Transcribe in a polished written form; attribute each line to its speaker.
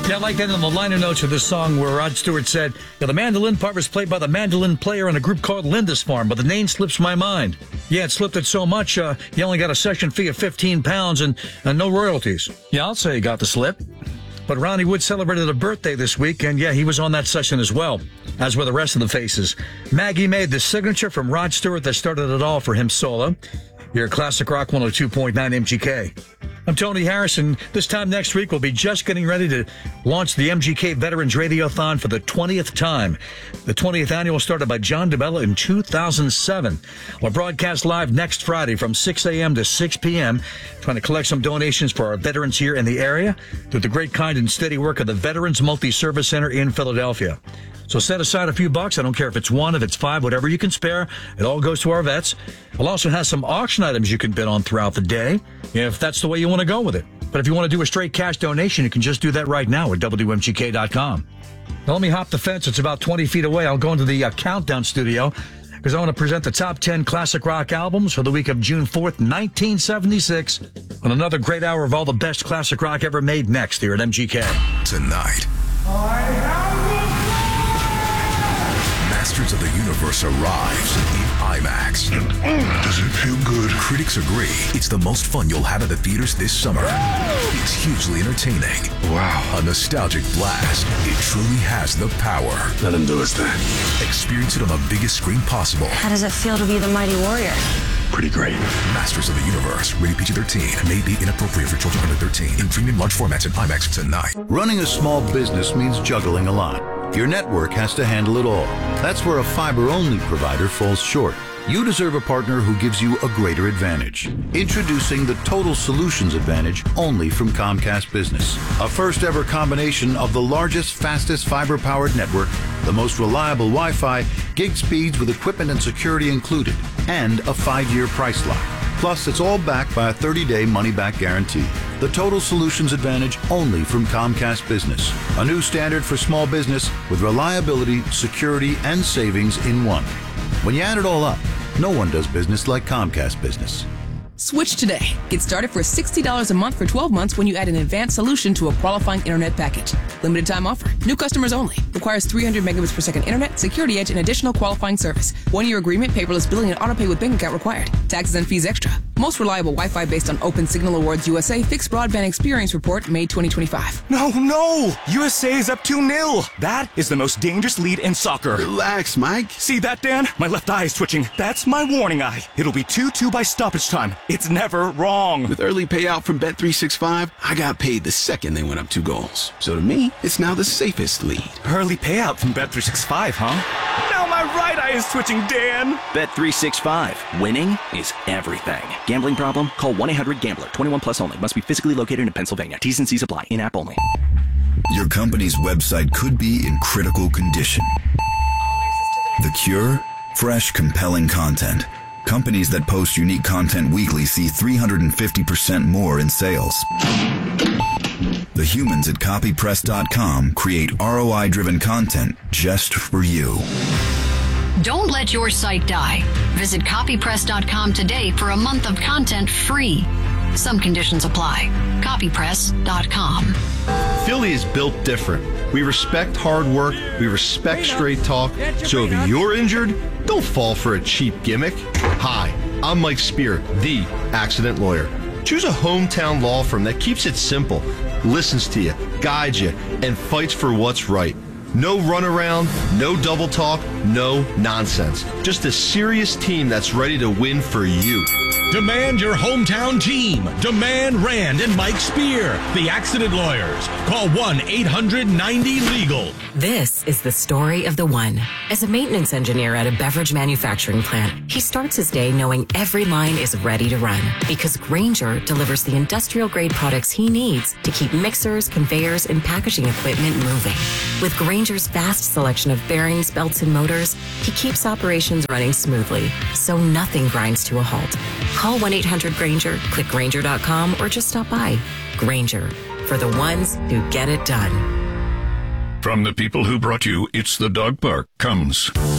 Speaker 1: Yeah, I like that in the liner notes of this song where Rod Stewart said, the mandolin part was played by the mandolin player in a group called Lindisfarne, but the name slips my mind. Yeah, it slipped it so much, he only got a session fee of £15 and no royalties. Yeah, I'll say he got the slip. But Ronnie Wood celebrated a birthday this week, and yeah, he was on that session as well, as were the rest of the faces. Maggie made the signature from Rod Stewart that started it all for him solo. Your Classic Rock 102.9 MGK. I'm Tony Harrison. This time next week, we'll be just getting ready to launch the MGK Veterans Radiothon for the 20th time. The 20th annual started by John DeBella in 2007. We'll broadcast live next Friday from 6 a.m. to 6 p.m., trying to collect some donations for our veterans here in the area through the great, kind, and steady work of the Veterans Multi-Service Center in Philadelphia. So set aside a few bucks. I don't care if it's one, if it's five, whatever you can spare. It all goes to our vets. We'll also have some auction items you can bid on throughout the day, if that's the way you want to go with it. But if you want to do a straight cash donation, you can just do that right now at WMGK.com. Now let me hop the fence. It's about 20 feet away. I'll go into the countdown studio because I want to present the top 10 classic rock albums for the week of June 4th, 1976, on another great hour of all the best classic rock ever made next here at MGK.
Speaker 2: Tonight, Masters of the Universe arrives in IMAX.
Speaker 3: Does it feel good?
Speaker 2: Critics agree it's the most fun you'll have at the theaters this summer. It's hugely entertaining.
Speaker 3: Wow.
Speaker 2: A nostalgic blast. It truly has the power.
Speaker 3: Let him do his thing.
Speaker 2: Experience it on the biggest screen possible.
Speaker 4: How does it feel to be the mighty warrior?
Speaker 3: Pretty great.
Speaker 2: Masters of the Universe. Rated PG-13. May be inappropriate for children under 13. In premium large formats in IMAX tonight.
Speaker 5: Running a small business means juggling a lot. Your network has to handle it all. That's where a fiber-only provider falls short. You deserve a partner who gives you a greater advantage. Introducing the Total Solutions Advantage only from Comcast Business. A first-ever combination of the largest, fastest fiber-powered network, the most reliable Wi-Fi, gig speeds with equipment and security included, and a 5-year price lock. Plus, it's all backed by a 30-day money-back guarantee. The Total Solutions Advantage only from Comcast Business. A new standard for small business with reliability, security, and savings in one. When you add it all up, no one does business like Comcast Business.
Speaker 6: Switch today. Get started for $60 a month for 12 months when you add an advanced solution to a qualifying internet package. Limited time offer. New customers only. Requires 300 megabits per second internet, security edge, and additional qualifying service. 1-year agreement, paperless billing, and autopay with bank account required. Taxes and fees extra. Most reliable Wi-Fi based on Open Signal Awards USA Fixed Broadband Experience Report, May 2025.
Speaker 7: No! USA is up 2-0. That is the most dangerous lead in soccer.
Speaker 3: Relax, Mike.
Speaker 7: See that, Dan? My left eye is twitching. That's my warning eye. It'll be 2-2 by stoppage time. It's never wrong.
Speaker 3: With early payout from Bet365, I got paid the second they went up 2 goals. So to me, it's now the safest lead.
Speaker 7: Early payout from Bet365, huh? Now my right eye is twitching, Dan.
Speaker 8: Bet365. Winning is everything. Gambling problem? Call 1-800-GAMBLER. 21 plus only. Must be physically located in Pennsylvania. T's and C's apply. In-app only.
Speaker 2: Your company's website could be in critical condition. The cure? Fresh, compelling content. Companies that post unique content weekly see 350% more in sales. The humans at copypress.com create ROI-driven content just for you.
Speaker 9: Don't let your site die. Visit copypress.com today for a month of content free. Some conditions apply. Copypress.com.
Speaker 10: Philly is built different. We respect hard work. We respect straight talk. So if you're injured, don't fall for a cheap gimmick. Hi, I'm Mike Spear, the accident lawyer. Choose a hometown law firm that keeps it simple, listens to you, guides you, and fights for what's right. No runaround, no double talk, no nonsense. Just a serious team that's ready to win for you.
Speaker 11: Demand your hometown team. Demand Rand and Mike Spear, the accident lawyers. Call 1-800-90-LEGAL.
Speaker 12: This is the story of the one. As a maintenance engineer at a beverage manufacturing plant, he starts his day knowing every line is ready to run because Grainger delivers the industrial-grade products he needs to keep mixers, conveyors, and packaging equipment moving. With Grainger's vast selection of bearings, belts, and motors, he keeps operations running smoothly, so nothing grinds to a halt. Call 1-800-GRAINGER, click Grainger.com, or just stop by. Grainger, for the ones who get it done.
Speaker 13: From the people who brought you It's the Dog Park comes